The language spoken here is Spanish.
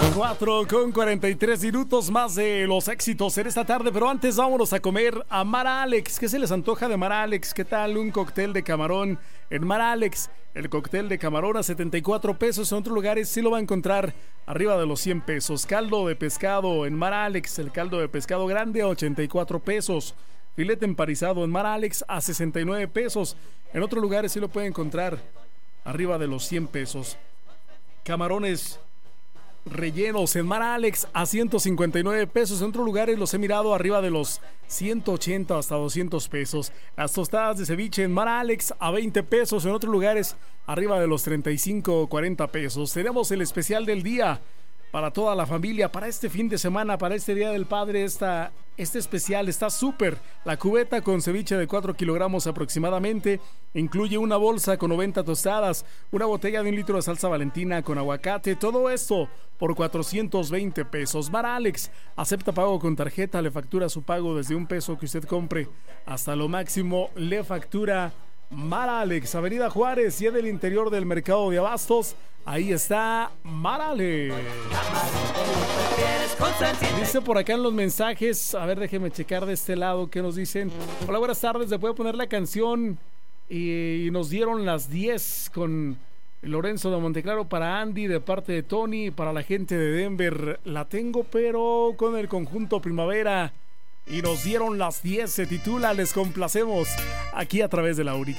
4:43 más de los éxitos en esta tarde, pero antes vámonos a comer a Mar Alex. ¿Qué se les antoja de Mar Alex? ¿Qué tal un cóctel de camarón en Mar Alex? El cóctel de camarón a 74 pesos, en otros lugares sí lo va a encontrar arriba de los 100 pesos. Caldo de pescado en Mar Alex, el caldo de pescado grande a 84 pesos. Filete empanizado en Mar Alex a 69 pesos. En otros lugares sí lo puede encontrar arriba de los 100 pesos. Camarones rellenos en Mar Alex a 159 pesos. En otros lugares los he mirado arriba de los 180 hasta 200 pesos. Las tostadas de ceviche en Mar Alex a 20 pesos. En otros lugares arriba de los 35 o 40 pesos. Tenemos el especial del día para toda la familia, para este fin de semana, para este Día del Padre. Este especial está súper. La cubeta con ceviche de 4 kilogramos aproximadamente incluye una bolsa con 90 tostadas, una botella de 1 litro de salsa Valentina con aguacate. Todo esto por 420 pesos. Mar Alex acepta pago con tarjeta, le factura su pago desde $1 que usted compre hasta lo máximo. Le factura Mar Alex, Avenida Juárez y en el interior del mercado de abastos. Ahí está Mar Alex. Dice por acá en los mensajes, a ver, déjeme checar de este lado qué nos dicen. Hola, buenas tardes, ¿le puedo poner la canción? Y nos dieron las 10 con Lorenzo de Monteclaro para Andy de parte de Tony, para la gente de Denver. La tengo, pero con el conjunto Primavera. Y nos dieron las 10, se titula Les complacemos aquí a través de la única.